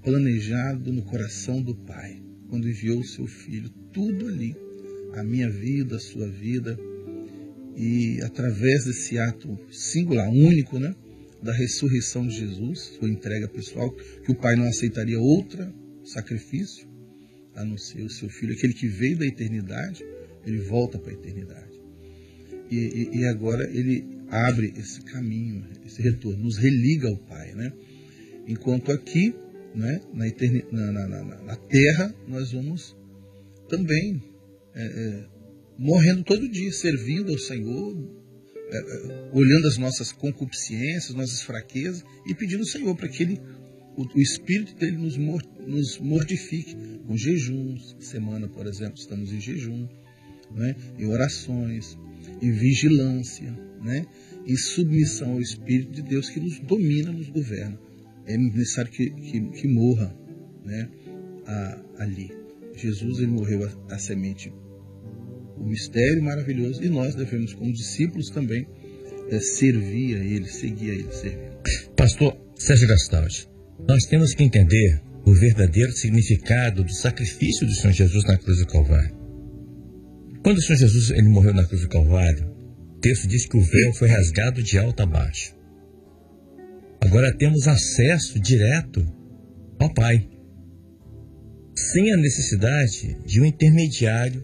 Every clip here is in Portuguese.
planejado no coração do Pai, quando enviou o seu Filho, tudo ali, a minha vida, a sua vida, e através desse ato singular, único, né, da ressurreição de Jesus, sua entrega pessoal, que o Pai não aceitaria outro sacrifício, a não ser o seu Filho, aquele que veio da eternidade, ele volta para a eternidade. E agora ele abre esse caminho, esse retorno, nos religa ao Pai, né? Enquanto aqui, né, na terra, nós vamos também morrendo todo dia, servindo ao Senhor, olhando as nossas concupiscências, nossas fraquezas, e pedindo ao Senhor para que o Espírito dele nos mortifique com jejuns. Semana, por exemplo, estamos em jejum, né, em orações, em vigilância, né, em submissão ao Espírito de Deus que nos domina, nos governa. É necessário que morra, né, ali. Jesus, ele morreu a semente, o mistério maravilhoso, e nós devemos, como discípulos também, servir a ele, seguir a ele, servir. Pastor Sérgio Gastaldi, nós temos que entender o verdadeiro significado do sacrifício do Senhor Jesus na cruz do Calvário. Quando o Senhor Jesus ele morreu na cruz do Calvário, o texto diz que o véu foi rasgado de alto a baixo. Agora temos acesso direto ao Pai, sem a necessidade de um intermediário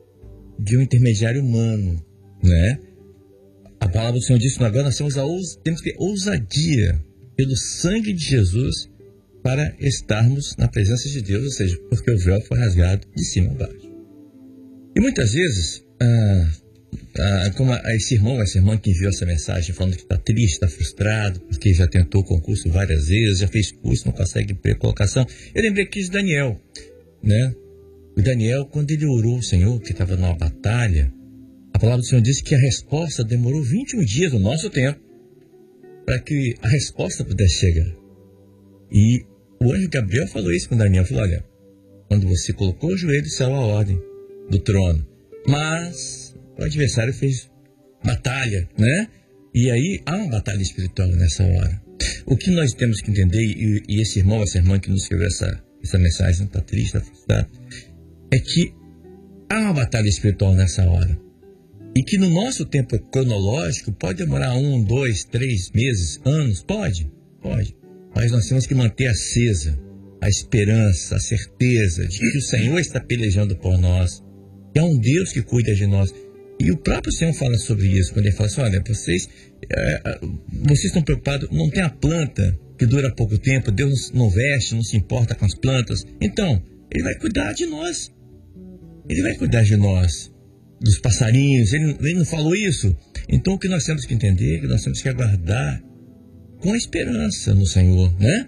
humano, né? A palavra do Senhor diz que agora nós temos que ter ousadia pelo sangue de Jesus para estarmos na presença de Deus, ou seja, porque o véu foi rasgado de cima a baixo. E muitas vezes, como esse irmão, essa irmã que enviou essa mensagem falando que está triste, está frustrado, porque já tentou o concurso várias vezes, já fez curso, não consegue colocação. Eu lembrei aqui de Daniel, né? O Daniel, quando ele orou ao Senhor, que estava numa batalha, a palavra do Senhor disse que a resposta demorou 21 dias do nosso tempo para que a resposta pudesse chegar. E o anjo Gabriel falou isso com Daniel, falou: olha, quando você colocou o joelho, saiu a ordem do trono, mas o adversário fez batalha, né? E aí há uma batalha espiritual nessa hora. O que nós temos que entender, e esse irmão, essa irmã que nos escreveu essa mensagem, está triste, está frustrado, é que há uma batalha espiritual nessa hora. E que no nosso tempo cronológico pode demorar 1, 2, 3 meses, anos, pode. Mas nós temos que manter acesa a esperança, a certeza de que o Senhor está pelejando por nós, que é um Deus que cuida de nós. E o próprio Senhor fala sobre isso, quando ele fala assim: olha, vocês estão preocupados, não tem a planta que dura pouco tempo, Deus não veste, não se importa com as plantas. Então, ele vai cuidar de nós. Ele vai cuidar de nós, dos passarinhos. Ele não falou isso? Então, o que nós temos que entender é que nós temos que aguardar com esperança no Senhor, né?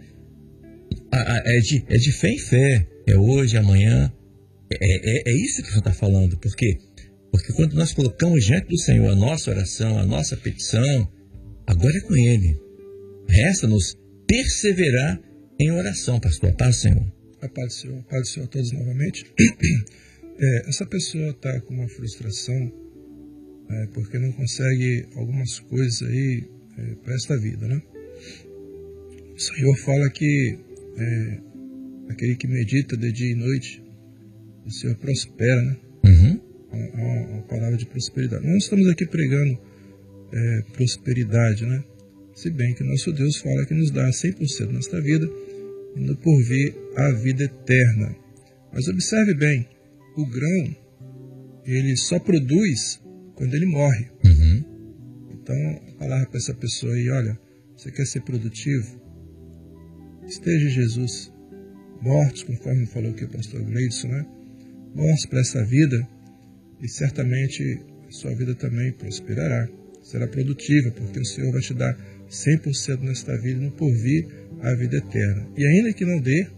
É de fé em fé. É hoje, amanhã. É isso que o Senhor está falando. Por quê? Porque quando nós colocamos diante do Senhor a nossa oração, a nossa petição, agora é com Ele. Resta-nos perseverar em oração, pastor. Paz do Senhor. A paz do Senhor a todos novamente. Essa pessoa está com uma frustração porque não consegue algumas coisas aí para esta vida, né? O Senhor fala que aquele que medita de dia e noite, o Senhor prospera, né? Uma palavra de prosperidade. Nós não estamos aqui pregando prosperidade, né? Se bem que nosso Deus fala que nos dá 100% nesta vida e no porvir a vida eterna. Mas observe bem, o grão, ele só produz quando ele morre. Então, a palavra para essa pessoa aí: olha, você quer ser produtivo? Esteja Jesus, mortos, conforme falou aqui o pastor Gleidson, né? Mortos para essa vida, e certamente a sua vida também prosperará, será produtiva, porque o Senhor vai te dar 100% nesta vida, no porvir a vida eterna. E ainda que não dê,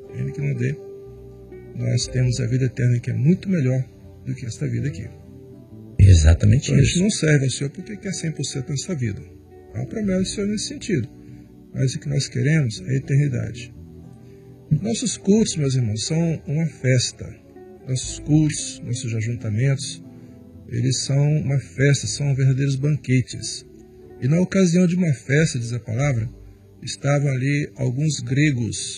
nós temos a vida eterna, que é muito melhor do que esta vida aqui. Exatamente então, isso. A gente não serve ao Senhor porque quer 100% nessa vida. Há uma promessa do Senhor nesse sentido. Mas o que nós queremos é a eternidade. Nossos cultos, meus irmãos, são uma festa. Nossos cultos, nossos ajuntamentos, eles são uma festa, são verdadeiros banquetes. E na ocasião de uma festa, diz a palavra, estavam ali alguns gregos